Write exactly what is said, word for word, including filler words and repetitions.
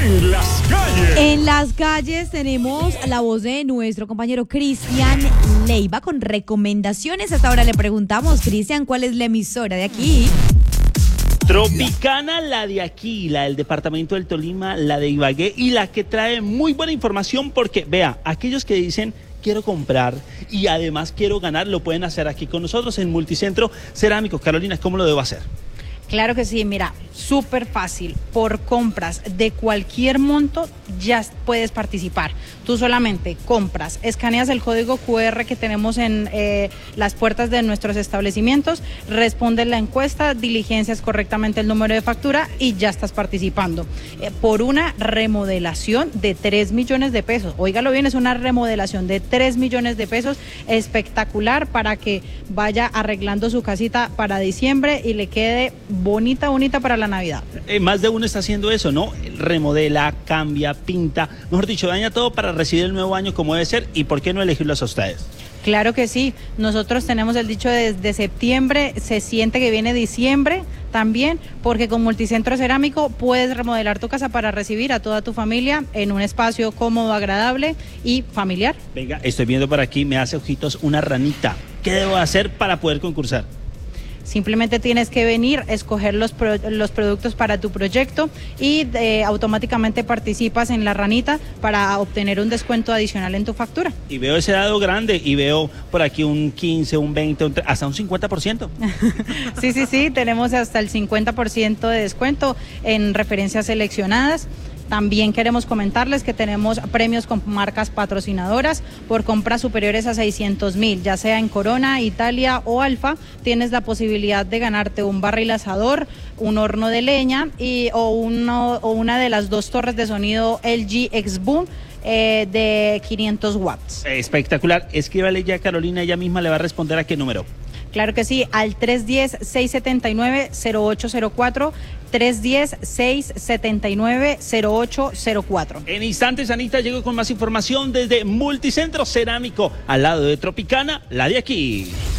En las calles. En las calles tenemos la voz de nuestro compañero Cristian Leiva con recomendaciones. Hasta ahora le preguntamos, Cristian, ¿cuál es la emisora de aquí? Tropicana, la de aquí, la del departamento del Tolima, la de Ibagué y la que trae muy buena información porque, vea, aquellos que dicen quiero comprar y además quiero ganar, lo pueden hacer aquí con nosotros en Multicentro Cerámico. Carolina, ¿cómo lo debo hacer? Claro que sí, mira, súper fácil. Por compras de cualquier monto ya puedes participar. Tú solamente compras, escaneas el código cu erre que tenemos en eh, las puertas de nuestros establecimientos, respondes la encuesta, diligencias correctamente el número de factura y ya estás participando. Eh, por una remodelación de tres millones de pesos. Óigalo bien, es una remodelación de tres millones de pesos espectacular para que vaya arreglando su casita para diciembre y le quede bonita, bonita para la Navidad. Eh, más de uno está haciendo eso, ¿no? Remodela, cambia, pinta, mejor dicho, daña todo para recibir el nuevo año como debe ser. ¿Y por qué no elegirlos a ustedes? Claro que sí, nosotros tenemos el dicho desde septiembre, se siente que viene diciembre también, porque con Multicentro Cerámico puedes remodelar tu casa para recibir a toda tu familia en un espacio cómodo, agradable y familiar. Venga, estoy viendo por aquí, me hace ojitos una ranita. ¿Qué debo hacer para poder concursar? Simplemente tienes que venir, escoger los, pro, los productos para tu proyecto y eh, automáticamente participas en la ranita para obtener un descuento adicional en tu factura. Y veo ese dado grande y veo por aquí un quince, un veinte, un hasta un cincuenta por ciento. Sí, sí, sí, tenemos hasta el cincuenta por ciento de descuento en referencias seleccionadas. También queremos comentarles que tenemos premios con marcas patrocinadoras por compras superiores a seiscientos mil, ya sea en Corona, Italia o Alfa. Tienes la posibilidad de ganarte un barril asador, un horno de leña y, o, uno, o una de las dos torres de sonido L G X-Boom eh, de quinientos watts. Espectacular. Escríbale ya a Carolina, ella misma le va a responder a qué número. Claro que sí, al tres uno cero, seis siete nueve, cero ocho cero cuatro, tres uno cero, seis siete nueve, cero ocho cero cuatro. En instantes, Anita, llego con más información desde Multicentro Cerámico, al lado de Tropicana, la de aquí.